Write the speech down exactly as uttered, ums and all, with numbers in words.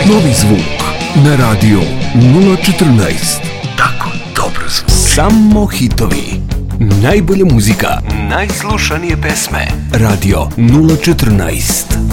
Novi zvuk na Radio nula četrnaest. Tako dobro zvuči. Samo hitovi. Najbolja muzika. Najslušanije pesme. Radio nula četrnaest.